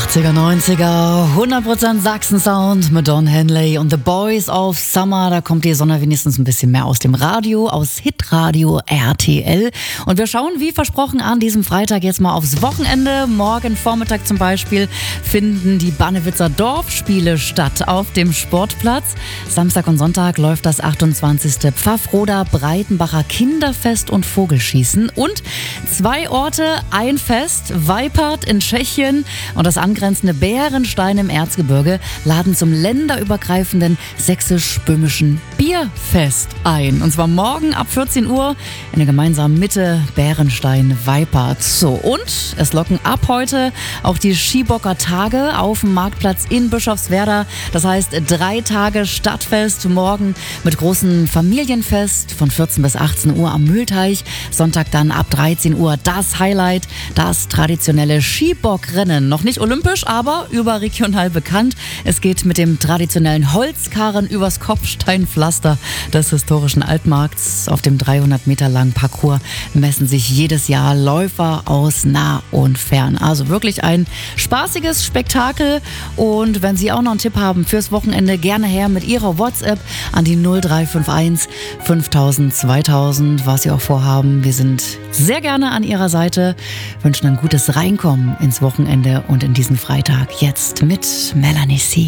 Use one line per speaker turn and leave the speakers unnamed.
80er, 90er, 100% Sachsen-Sound mit Don Henley und The Boys of Summer. Da kommt die Sonne wenigstens ein bisschen mehr aus dem Radio, aus Hitradio RTL. Und wir schauen, wie versprochen, an diesem Freitag jetzt mal aufs Wochenende. Morgen Vormittag zum Beispiel finden die Bannewitzer Dorfspiele statt auf dem Sportplatz. Samstag und Sonntag läuft das 28. Pfaffroder Breitenbacher Kinderfest und Vogelschießen. Und 2 Orte, ein Fest, Weipart in Tschechien und das angrenzende Bärenstein im Erzgebirge laden zum länderübergreifenden sächsisch-böhmischen Bierfest ein. Und zwar morgen ab 14 Uhr in der gemeinsamen Mitte Bärenstein-Weipart. So, und es locken ab heute auch die Skibocker Tage auf dem Marktplatz in Bischofswerda. Das heißt 3 Tage Stadtfest, morgen mit großem Familienfest von 14 bis 18 Uhr am Mühlteich. Sonntag dann ab 13 Uhr das Highlight, das traditionelle Skibockrennen. Noch nicht olympisch, aber überregional bekannt. Es geht mit dem traditionellen Holzkarren übers Kopfsteinpflaster des historischen Altmarkts. Auf dem 300 Meter langen Parcours messen sich jedes Jahr Läufer aus nah und fern. Also wirklich ein spaßiges Spektakel. Und wenn Sie auch noch einen Tipp haben fürs Wochenende, gerne her mit Ihrer WhatsApp an die 0351 5000 2000, was Sie auch vorhaben. Wir sind sehr gerne an Ihrer Seite, wünschen ein gutes Reinkommen ins Wochenende und in diesen Freitag jetzt mit Melanie C.